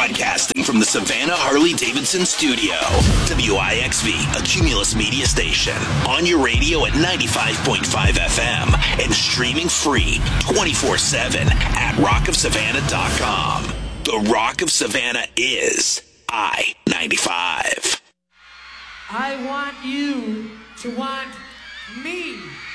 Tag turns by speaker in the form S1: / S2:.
S1: Broadcasting from the Savannah Harley-Davidson studio. WIXV, a Cumulus media station. On your radio at 95.5 FM and streaming free 24/7 at rockofsavannah.com. The Rock of Savannah is I-95.
S2: I want you to want me.